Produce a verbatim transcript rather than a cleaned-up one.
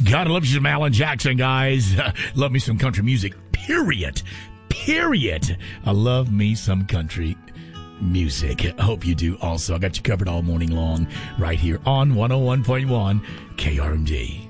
Gotta love you some Alan Jackson, guys. Love me some country music, period. Period. I love me some country music. I hope you do also. I got you covered all morning long right here on one oh one point one K R M D.